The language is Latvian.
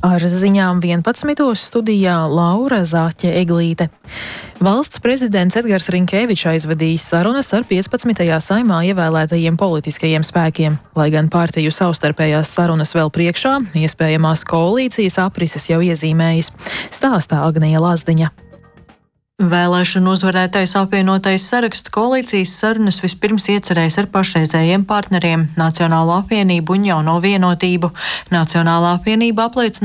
Ar ziņām 11. studijā Laura Zāķe Eglīte. Valsts prezidents Edgars Rinkēvičs aizvadījis sarunas ar 15. saimā ievēlētajiem politiskajiem spēkiem. Lai gan partiju savstarpējās sarunas vēl priekšā, iespējamās koalīcijas aprises jau iezīmējas. Stāstā Agnija Lazdiņa. Vēlēšanu uzvarētais apvienotais saraksts koalīcijas sarunas vispirms iecerējis ar pašreizējiem partneriem - Nacionālo apvienību un Jauno vienotību. Nacionālā apvienība apliecina